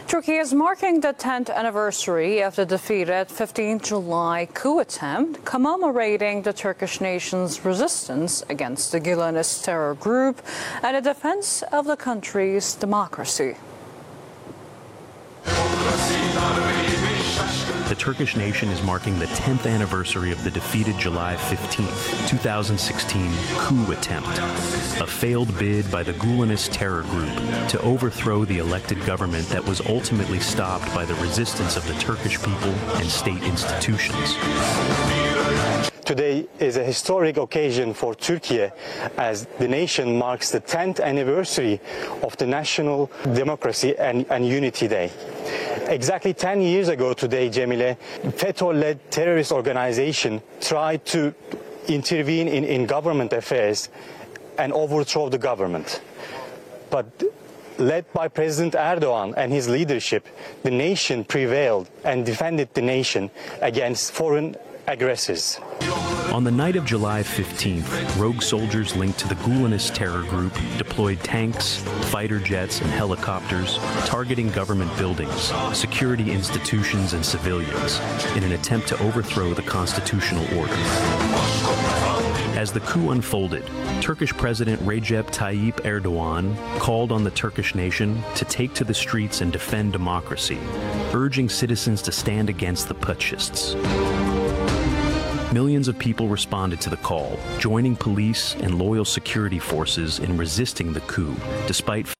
Turkey is marking the 10th anniversary of the defeated 15th July coup attempt, commemorating the Turkish nation's resistance against the Gülenist terror group and the defense of the country's democracy. The Turkish nation is marking the 10th anniversary of the defeated July 15, 2016 coup attempt, a failed bid by the Gülenist terror group to overthrow the elected government that was ultimately stopped by the resistance of the Turkish people and state institutions. Today is a historic occasion for Turkey as the nation marks the 10th anniversary of the National Democracy and Unity Day. Exactly 10 years ago today, Cemile, FETÖ-led terrorist organization tried to intervene in government affairs and overthrow the government. But led by President Erdogan and his leadership, the nation prevailed and defended the nation against foreign aggressors. On the night of July 15th, rogue soldiers linked to the Gülenist terror group deployed tanks, fighter jets, and helicopters, targeting government buildings, security institutions, and civilians in an attempt to overthrow the constitutional order. As the coup unfolded, Turkish President Recep Tayyip Erdogan called on the Turkish nation to take to the streets and defend democracy, urging citizens to stand against the putschists. Millions of people responded to the call, joining police and loyal security forces in resisting the coup, despite